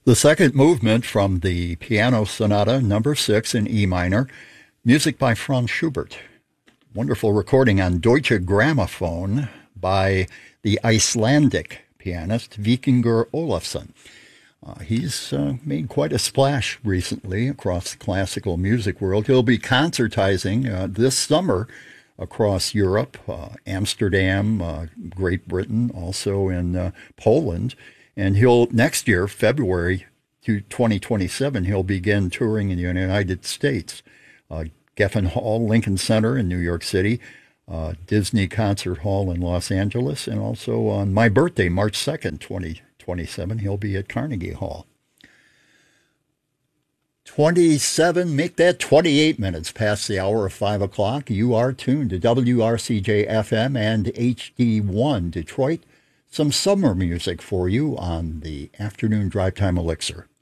The second movement from the Piano Sonata Number 6 in E minor, music by Franz Schubert. Wonderful recording on Deutsche Grammophon by the Icelandic pianist Vikingur Olafsson. He's made quite a splash recently across the classical music world. He'll be concertizing this summer across Europe, Amsterdam, Great Britain, also in Poland. And he'll, next year, February to 2027, he'll begin touring in the United States. Geffen Hall, Lincoln Center in New York City, Disney Concert Hall in Los Angeles, and also on my birthday, March 2nd, 2027, he'll be at Carnegie Hall. 27, make that 28 minutes past the hour of 5 o'clock. You are tuned to WRCJ-FM and HD1 Detroit. Some summer music for you on the Afternoon Drive Time Elixir.